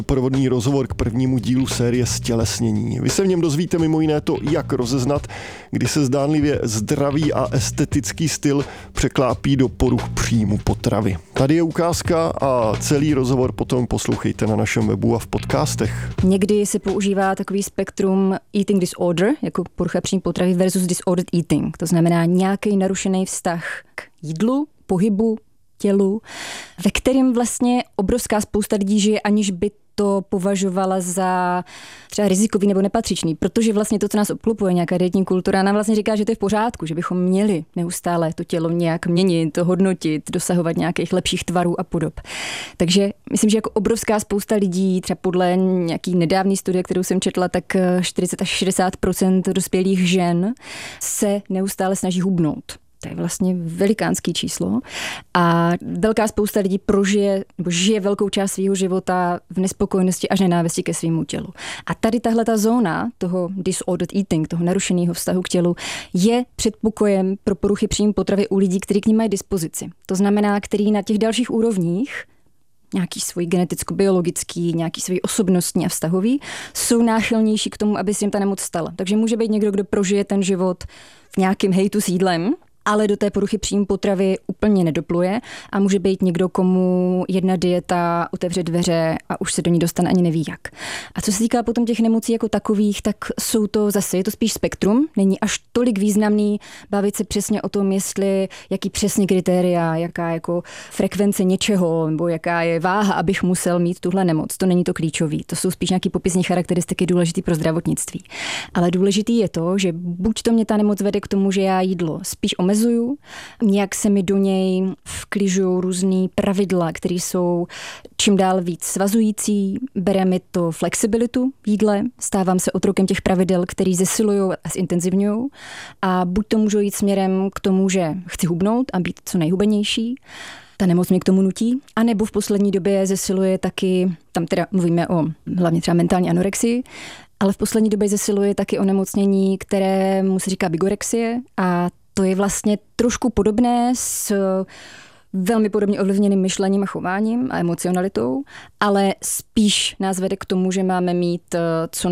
Doprovodný rozhovor k prvnímu dílu série Stělesnění. Vy se v něm dozvíte mimo jiné to, jak rozeznat, kdy se zdánlivě zdravý a estetický styl překlápí do poruch příjmu potravy. Tady je ukázka a celý rozhovor potom poslouchejte na našem webu a v podcastech. Někdy se používá takový spektrum eating disorder, jako porucha příjmu potravy versus disordered eating. To znamená nějaký narušený vztah k jídlu, pohybu, tělu, ve kterém vlastně obrovská spousta lidí žije, aniž by to považovala za třeba rizikový nebo nepatřičný, protože vlastně to, co nás obklopuje, nějaká dietní kultura, nám vlastně říká, že to je v pořádku, že bychom měli neustále to tělo nějak měnit, to hodnotit, dosahovat nějakých lepších tvarů a podob. Takže myslím, že jako obrovská spousta lidí, třeba podle nějaký nedávný studie, kterou jsem četla, tak 40 až 60% dospělých žen se neustále snaží hubnout. To je vlastně velikánský číslo a velká spousta lidí žije velkou část svého života v nespokojenosti až nenávisti ke svému tělu. A tady tahleta zóna toho disordered eating, toho narušeného vztahu k tělu, je předpokojem pro poruchy příjmu potravy u lidí, kteří k ní mají dispozici. To znamená, který na těch dalších úrovních, nějaký svůj geneticko-biologický, nějaký svůj osobnostní a vztahový, jsou náchylnější k tomu, aby si jim ta nemoc stala. Takže může být někdo, kdo prožije ten život v nějakém hejtu s jídlem, ale do té poruchy příjmu potravy úplně nedopluje a může být někdo, komu jedna dieta otevře dveře a už se do ní dostane ani neví jak. A co se týká potom těch nemocí jako takových, tak je to spíš spektrum, není až tolik významný bavit se přesně o tom, jaký přesně kritéria, jaká jako frekvence něčeho, nebo jaká je váha, abych musel mít tuhle nemoc. To není to klíčový, to jsou spíš nějaký popisní charakteristiky důležitý pro zdravotnictví. Ale důležitý je to, že buď to mě ta nemoc vede k tomu, že já jídlo spíš omezuju, nějak se mi do něj vkližují různý pravidla, které jsou čím dál víc svazující, bere mi to flexibilitu v jídle, stávám se otrokem těch pravidel, který zesilují a zintenzivňují a buď to můžu jít směrem k tomu, že chci hubnout a být co nejhubenější, ta nemoc mě k tomu nutí, anebo v poslední době zesiluje taky, tam teda mluvíme o hlavně třeba mentální anorexii, ale v poslední době zesiluje taky onemocnění, kterému se říká bigorexie a to je vlastně trošku podobné s velmi podobně ovlivněným myšlením a chováním a emocionalitou, ale spíš nás vede k tomu, že máme mít co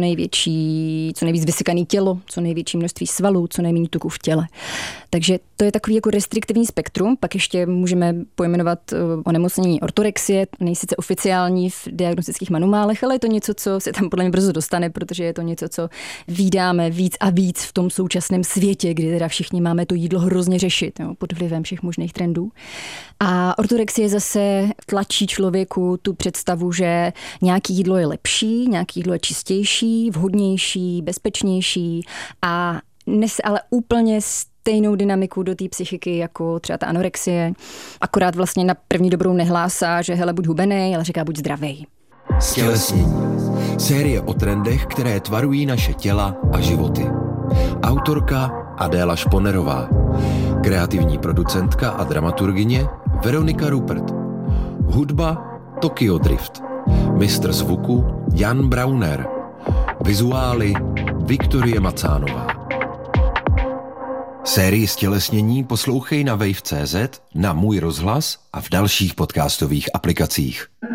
nejvíc vysykaný tělo, co největší množství svalů, co nejméně tuku v těle. Takže to je takový jako restriktivní spektrum, pak ještě můžeme pojmenovat onemocnění ortorexie, nejsice oficiální v diagnostických manuálech, ale je to něco, co se tam podle mě brzo dostane, protože je to něco, co vídáme víc a víc v tom současném světě, kdy teda všichni máme to jídlo hrozně řešit, pod vlivem všech možných trendů. A ortorexie zase tlačí člověku tu představu, že nějaký jídlo je lepší, nějaký jídlo je čistější, vhodnější, bezpečnější a nese ale úplně stejnou dynamiku do té psychiky jako třeba ta anorexie. Akorát vlastně na první dobrou nehlásá, že hele, buď hubenej, ale říká buď zdravej. Stělesnění. Série o trendech, které tvarují naše těla a životy. Autorka Adéla Šponerová. Kreativní producentka a dramaturgyně Veronika Rupert. Hudba Tokyo Drift. Mistr zvuku Jan Brauner. Vizuály Viktorie Macánová. Sérii Stělesnění poslouchej na wave.cz, na Můj rozhlas a v dalších podcastových aplikacích.